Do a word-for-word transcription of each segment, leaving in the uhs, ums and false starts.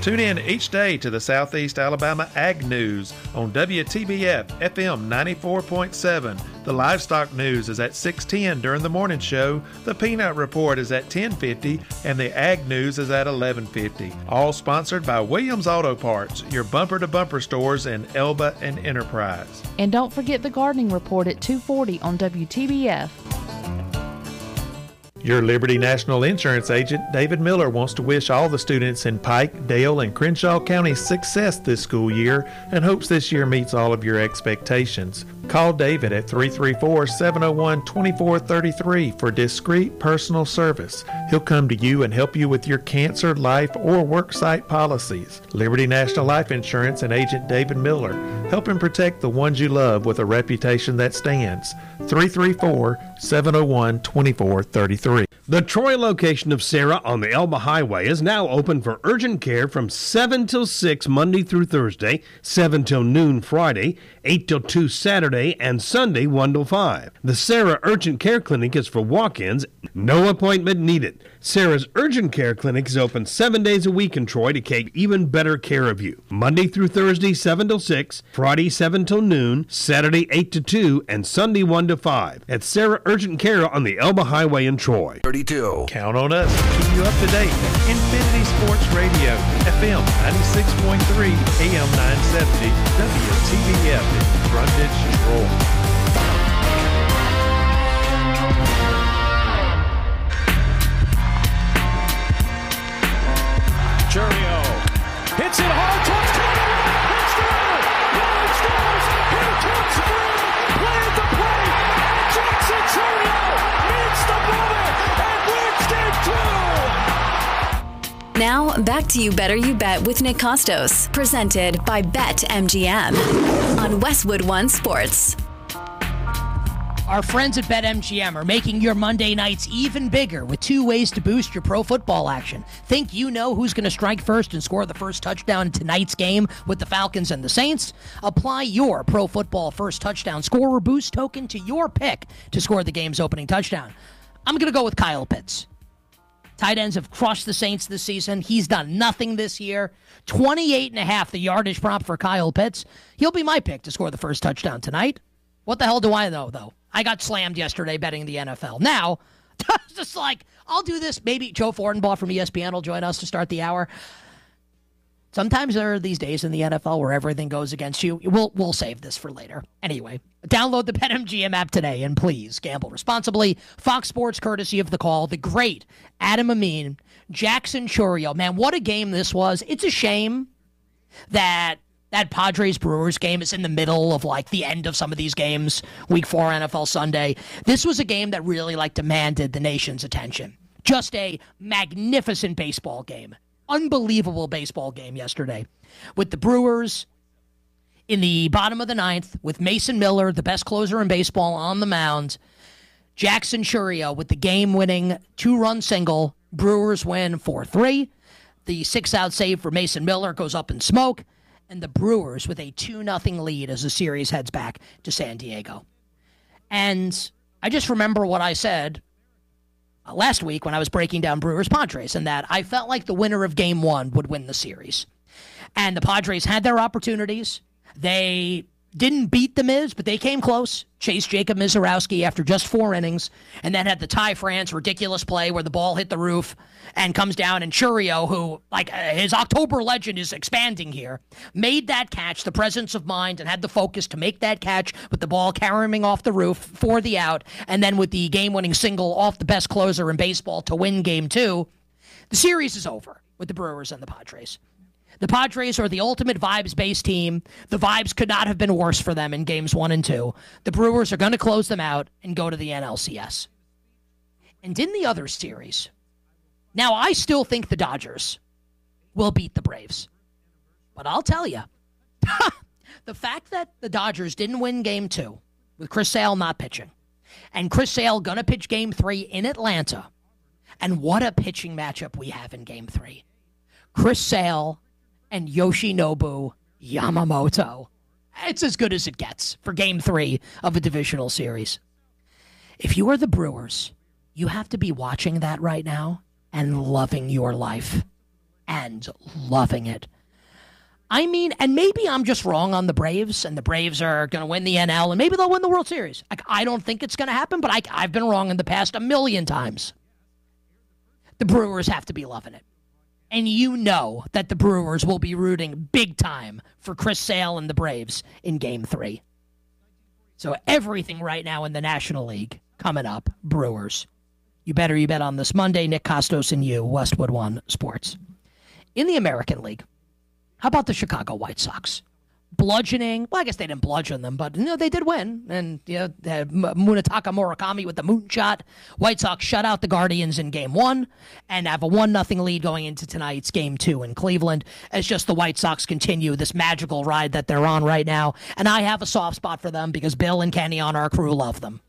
Tune in each day to the Southeast Alabama Ag News on W T B F F M ninety-four point seven. The Livestock News is at six ten during the morning show. The Peanut Report is at ten fifty, and the Ag News is at eleven fifty. All sponsored by Williams Auto Parts, your bumper-to-bumper stores in Elba and Enterprise. And don't forget the Gardening Report at two forty on W T B F. Your Liberty National Insurance agent, David Miller, wants to wish all the students in Pike, Dale, and Crenshaw counties success this school year and hopes this year meets all of your expectations. Call David at three three four, seven oh one, two four three three for discreet personal service. He'll come to you and help you with your cancer, life, or worksite policies. Liberty National Life Insurance and agent David Miller, helping protect the ones you love with a reputation that stands. three three four, seven oh one, two four three three. The Troy location of Sarah on the Elba Highway is now open for urgent care from seven till six Monday through Thursday, seven till noon Friday, eight till two Saturday, and Sunday one till five. The Sarah Urgent Care Clinic is for walk-ins, no appointment needed. Sarah's Urgent Care Clinic is open seven days a week in Troy to take even better care of you. Monday through Thursday, seven till six, Friday, seven till noon, Saturday, eight to two, and Sunday, one to five. At Sarah Urgent Care on the Elba Highway in Troy. thirty-two. Count on us to keep you up to date. Infinity Sports Radio, F M ninety-six point three, A M nine seventy, W T B F in Brundage, Troy. Churio hits it hard, touchdown, it's through, Lawrence goes, here comes Green, playing the play, Jackson Churio meets the buzzer and wins game two. Now, back to You Better You Bet with Nick Costos, presented by Bet M G M on Westwood One Sports. Our friends at BetMGM are making your Monday nights even bigger with two ways to boost your pro football action. Think you know who's going to strike first and score the first touchdown in tonight's game with the Falcons and the Saints? Apply your pro football first touchdown scorer boost token to your pick to score the game's opening touchdown. I'm going to go with Kyle Pitts. Tight ends have crushed the Saints this season. He's done nothing this year. twenty-eight and a half the yardage prop for Kyle Pitts. He'll be my pick to score the first touchdown tonight. What the hell do I know, though? I got slammed yesterday betting the N F L. Now, just like, I'll do this. Maybe Joe Fortenbaugh from E S P N will join us to start the hour. Sometimes there are these days in the N F L where everything goes against you. We'll we'll save this for later. Anyway, download the BetMGM app today, and please gamble responsibly. Fox Sports, courtesy of The Call, the great Adam Amin, Jackson Churio. Man, what a game this was. It's a shame that that Padres-Brewers game is in the middle of, like, the end of some of these games, Week four N F L Sunday. This was a game that really, like, demanded the nation's attention. Just a magnificent baseball game. Unbelievable baseball game yesterday. With the Brewers in the bottom of the ninth, with Mason Miller, the best closer in baseball, on the mound. Jackson Churio with the game-winning two-run single. Brewers win four three. The six-out save for Mason Miller goes up in smoke. And the Brewers with a two nothing lead as the series heads back to San Diego. And I just remember what I said uh, last week when I was breaking down Brewers-Padres, and that I felt like the winner of Game one would win the series. And the Padres had their opportunities. They didn't beat the Miz, but they came close. Chased Jacob Mizorowski after just four innings, and then had the Ty France ridiculous play where the ball hit the roof and comes down, and Churio, who, like, uh, his October legend is expanding here, made that catch, the presence of mind, and had the focus to make that catch with the ball carrying off the roof for the out, and then with the game-winning single off the best closer in baseball to win Game two. The series is over with the Brewers and the Padres. The Padres are the ultimate vibes-based team. The vibes could not have been worse for them in games one and two. The Brewers are going to close them out and go to the N L C S. And in the other series, now I still think the Dodgers will beat the Braves. But I'll tell you, the fact that the Dodgers didn't win game two with Chris Sale not pitching, and Chris Sale going to pitch game three in Atlanta, and what a pitching matchup we have in game three. Chris Sale and Yoshinobu Yamamoto. It's as good as it gets for game three of a divisional series. If you are the Brewers, you have to be watching that right now and loving your life. and loving it. I mean, and maybe I'm just wrong on the Braves, and the Braves are going to win the N L, and maybe they'll win the World Series. Like, I don't think it's going to happen, but I, I've been wrong in the past a million times. The Brewers have to be loving it. And you know that the Brewers will be rooting big time for Chris Sale and the Braves in Game three. So everything right now in the National League coming up, Brewers. You better you bet on this Monday. Nick Costos and you, Westwood One Sports. In the American League, how about the Chicago White Sox? Bludgeoning, well, I guess they didn't bludgeon them, but you know, they did win. And you know, uh, Munetaka Murakami with the moonshot. White Sox shut out the Guardians in game one and have a one nothing lead going into tonight's game two in Cleveland. It's just the White Sox continue this magical ride that they're on right now. And I have a soft spot for them because Bill and Kenny on our crew love them.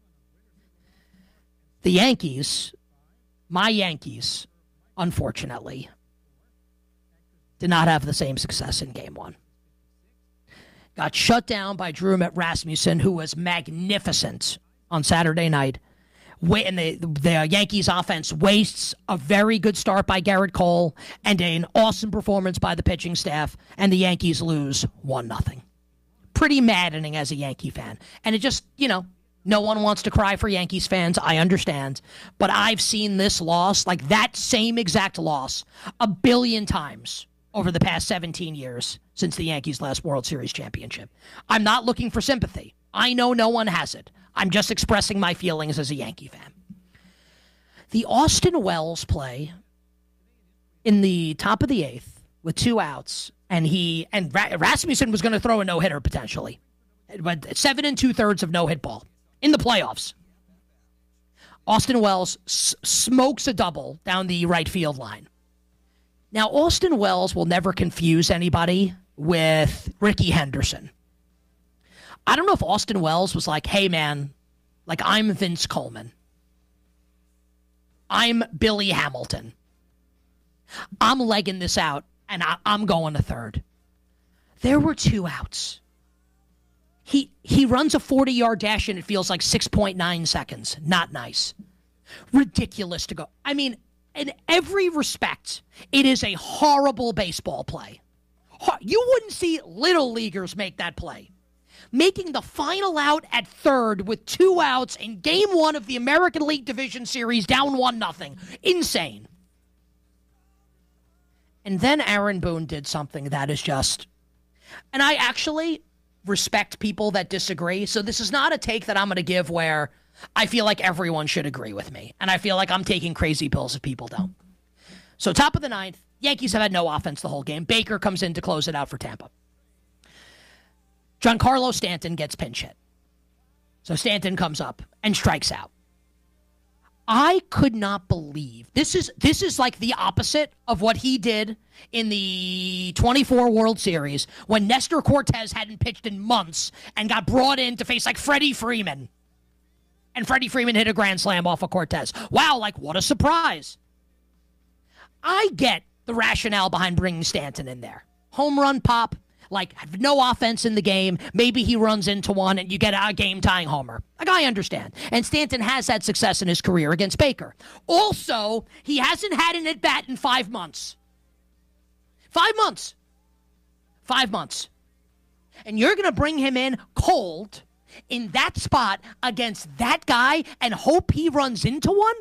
The Yankees, my Yankees, unfortunately, did not have the same success in game one. Got shut down by Drew Rasmussen, who was magnificent on Saturday night. And the, the Yankees offense wastes a very good start by Garrett Cole and an awesome performance by the pitching staff, and the Yankees lose one nothing. Pretty maddening as a Yankee fan. And it just, you know, no one wants to cry for Yankees fans. I understand. But I've seen this loss, like that same exact loss, a billion times over the past seventeen years since the Yankees' last World Series championship. I'm not looking for sympathy. I know no one has it. I'm just expressing my feelings as a Yankee fan. The Austin Wells play in the top of the eighth with two outs, and he and Ra- Rasmussen was going to throw a no-hitter potentially. But seven and two-thirds of no-hit ball in the playoffs. Austin Wells s- smokes a double down the right field line. Now, Austin Wells will never confuse anybody with Ricky Henderson. I don't know if Austin Wells was like, hey, man, like, I'm Vince Coleman. I'm Billy Hamilton. I'm legging this out, and I- I'm going to third. There were two outs. He he runs a forty-yard dash, and it feels like six point nine seconds. Not nice. Ridiculous to go. I mean, in every respect, it is a horrible baseball play. You wouldn't see little leaguers make that play. Making the final out at third with two outs in game one of the American League Division Series down one nothing. Insane. And then Aaron Boone did something that is just... And I actually respect people that disagree, so this is not a take that I'm going to give where I feel like everyone should agree with me. And I feel like I'm taking crazy pills if people don't. So top of the ninth, Yankees have had no offense the whole game. Baker comes in to close it out for Tampa. Giancarlo Stanton gets pinch hit. So Stanton comes up and strikes out. I could not believe this is this is like the opposite of what he did in the twenty-four World Series when Nestor Cortez hadn't pitched in months and got brought in to face like Freddie Freeman. And Freddie Freeman hit a grand slam off of Cortez. Wow, like what a surprise. I get the rationale behind bringing Stanton in there. Home run pop, like have no offense in the game. Maybe he runs into one and you get a game-tying homer. Like I understand. And Stanton has had success in his career against Baker. Also, he hasn't had an at-bat in five months. Five months. Five months. And you're going to bring him in cold in that spot against that guy and hope he runs into one?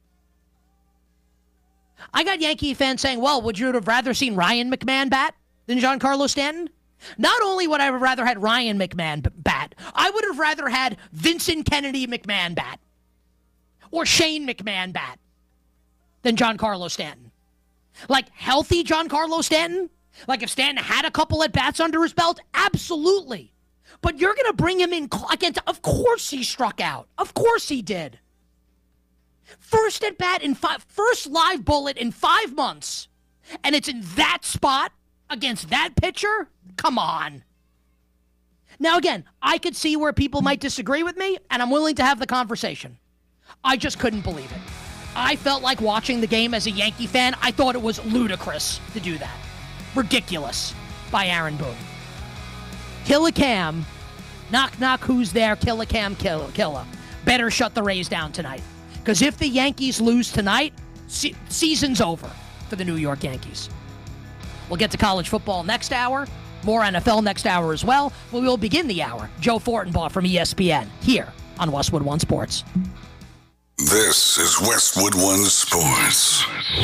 I got Yankee fans saying, well, would you have rather seen Ryan McMahon bat than Giancarlo Stanton? Not only would I have rather had Ryan McMahon bat, I would have rather had Vincent Kennedy McMahon bat or Shane McMahon bat than Giancarlo Stanton. Like healthy Giancarlo Stanton? Like if Stanton had a couple at bats under his belt? Absolutely. But you're going to bring him in against, of course he struck out. Of course he did. First at bat in five, first live bullet in five months. And it's in that spot against that pitcher? Come on. Now again, I could see where people might disagree with me, and I'm willing to have the conversation. I just couldn't believe it. I felt like watching the game as a Yankee fan. I thought it was ludicrous to do that. Ridiculous by Aaron Boone. Kill a cam. Knock, knock, who's there? Kill a cam, kill, killer. Better shut the Rays down tonight. Because if the Yankees lose tonight, se- season's over. for the New York Yankees. We'll get to college football next hour. More N F L next hour as well. We will begin the hour. Joe Fortenbaugh from E S P N here on Westwood One Sports. This is Westwood One Sports.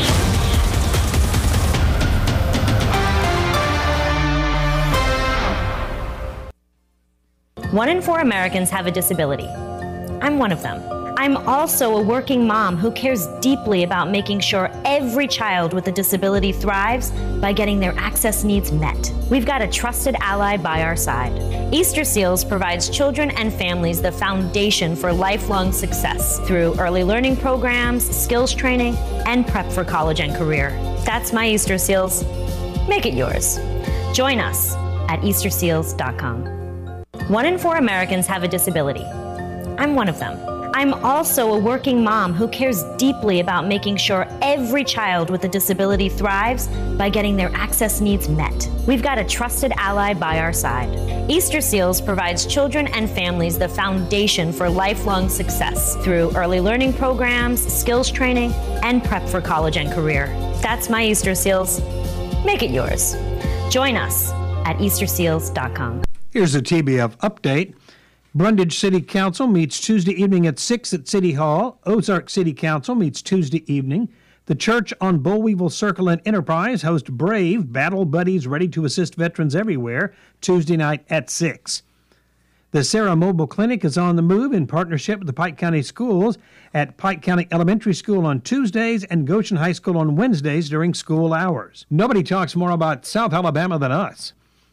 One in four Americans have a disability. I'm one of them. I'm also a working mom who cares deeply about making sure every child with a disability thrives by getting their access needs met. We've got a trusted ally by our side. Easter Seals provides children and families the foundation for lifelong success through early learning programs, skills training, and prep for college and career. That's my Easter Seals. Make it yours. Join us at Easter Seals dot com. One in four Americans have a disability. I'm one of them. I'm also a working mom who cares deeply about making sure every child with a disability thrives by getting their access needs met. We've got a trusted ally by our side. Easter Seals provides children and families the foundation for lifelong success through early learning programs, skills training, and prep for college and career. That's my Easter Seals. Make it yours. Join us at Easter Seals dot com. Here's a T B F update. Brundage City Council meets Tuesday evening at six at City Hall. Ozark City Council meets Tuesday evening. The church on Bullweevil Circle and Enterprise host Brave, Battle Buddies ready to assist veterans everywhere, Tuesday night at six. The Sarah Mobile Clinic is on the move in partnership with the Pike County Schools at Pike County Elementary School on Tuesdays and Goshen High School on Wednesdays during school hours. Nobody talks more about South Alabama than us.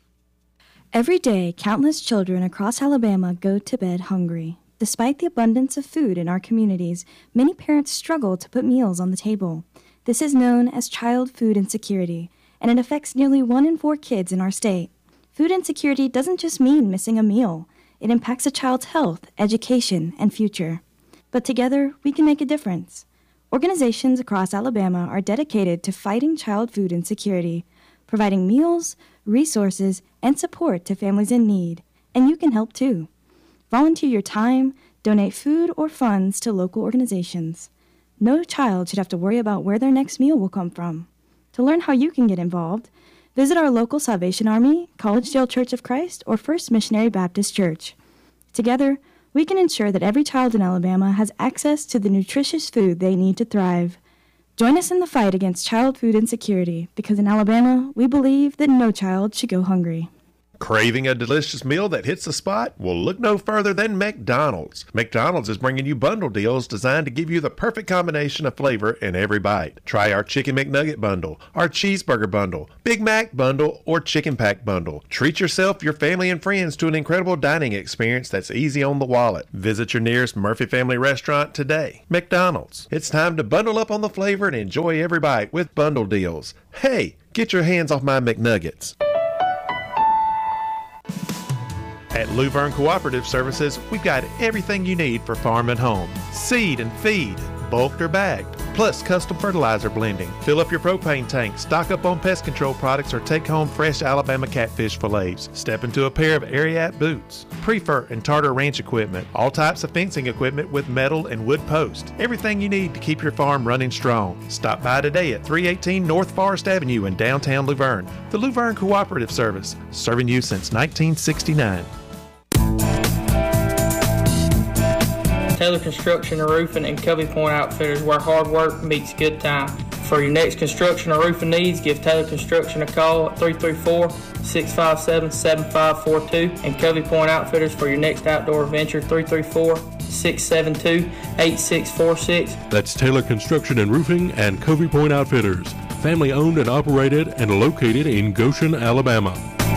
Every day, countless children across Alabama go to bed hungry. Despite the abundance of food in our communities, many parents struggle to put meals on the table. This is known as child food insecurity, and it affects nearly one in four kids in our state. Food insecurity doesn't just mean missing a meal. It impacts a child's health, education, and future. But together, we can make a difference. Organizations across Alabama are dedicated to fighting child food insecurity, providing meals, resources, and support to families in need, and you can help too. Volunteer your time, donate food or funds to local organizations. No child should have to worry about where their next meal will come from. To learn how you can get involved, visit our local Salvation Army, Collegedale Church of Christ, or First Missionary Baptist Church. Together, we can ensure that every child in Alabama has access to the nutritious food they need to thrive. Join us in the fight against child food insecurity, because in Alabama, we believe that no child should go hungry. Craving a delicious meal that hits the spot? Well, look no further than McDonald's. McDonald's is bringing you bundle deals designed to give you the perfect combination of flavor in every bite. Try our Chicken McNugget bundle, our Cheeseburger bundle, Big Mac bundle, or Chicken Pack bundle. Treat yourself, your family, and friends to an incredible dining experience that's easy on the wallet. Visit your nearest Murphy Family restaurant today. McDonald's. It's time to bundle up on the flavor and enjoy every bite with bundle deals. Hey, get your hands off my McNuggets. At Luverne Cooperative Services, we've got everything you need for farm and home. Seed and feed, bulked or bagged, plus custom fertilizer blending. Fill up your propane tank, stock up on pest control products, or take home fresh Alabama catfish fillets. Step into a pair of Ariat boots, Prefer and Tartar Ranch equipment, all types of fencing equipment with metal and wood posts. Everything you need to keep your farm running strong. Stop by today at three eighteen North Forest Avenue in downtown Luverne. The Luverne Cooperative Service, serving you since nineteen sixty-nine. Taylor Construction and Roofing and Covey Point Outfitters, where hard work meets good time. For your next construction or roofing needs, give Taylor Construction a call at three three four, six five seven, seven five four two and Covey Point Outfitters for your next outdoor adventure, three three four, six seven two, eight six four six. That's Taylor Construction and Roofing and Covey Point Outfitters, family owned and operated and located in Goshen, Alabama.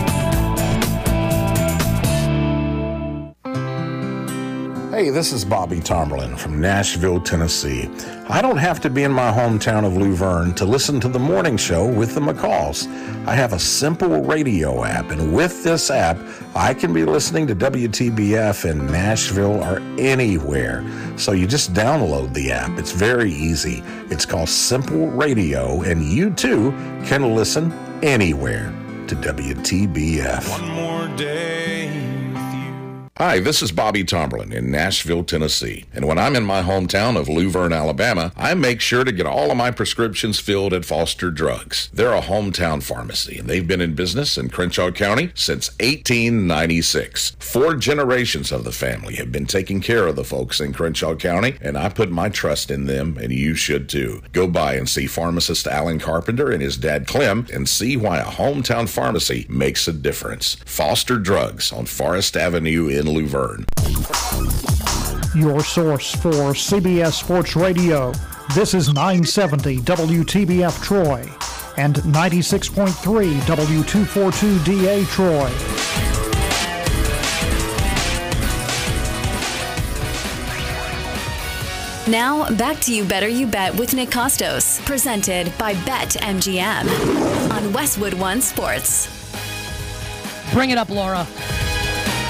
Hey, this is Bobby Tomberlin from Nashville, Tennessee. I don't have to be in my hometown of Luverne to listen to the morning show with the McCalls. I have a simple radio app, and with this app, I can be listening to W T B F in Nashville or anywhere. So you just download the app. It's very easy. It's called Simple Radio, and you too can listen anywhere to W T B F. One more day. Hi, this is Bobby Tomberlin in Nashville, Tennessee. And when I'm in my hometown of Luverne, Alabama, I make sure to get all of my prescriptions filled at Foster Drugs. They're a hometown pharmacy, and they've been in business in Crenshaw County since eighteen ninety-six. Four generations of the family have been taking care of the folks in Crenshaw County, and I put my trust in them, and you should too. Go by and see pharmacist Alan Carpenter and his dad Clem and see why a hometown pharmacy makes a difference. Foster Drugs on Forest Avenue in Luverne. Your source for C B S Sports Radio. This is nine seventy W T B F Troy and ninety-six point three W two forty-two D A Troy. Now, back to You Better You Bet with Nick Costos, presented by BetMGM on Westwood One Sports. Bring it up, Laura.